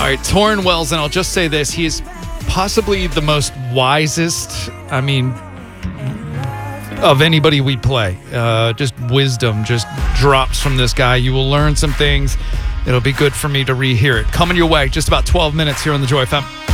right, Torrin Wells, and I'll just say this. He is possibly the most wisest, of anybody we play. Just wisdom just drops from this guy. You will learn some things. It'll be good for me to rehear it. Coming your way, just about 12 minutes here on the Joy FM.